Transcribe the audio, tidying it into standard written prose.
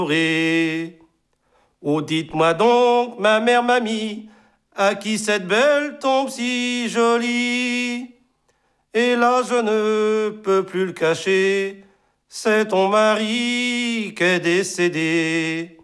Oh, dites-moi donc, ma mère, mamie, à qui cette belle tombe si jolie? Et là, je ne peux plus le cacher, c'est ton mari qui est décédé.